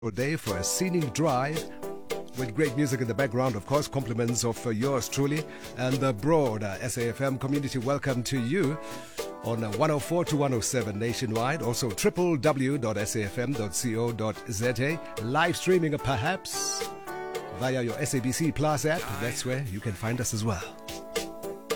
day for a scenic drive with great music in the background, of course. Compliments of yours truly and the broad SAFM community. Welcome to you on 104 to 107 nationwide. Also www.safm.co.za. Live streaming perhaps via your SABC Plus app. That's where you can find us as well.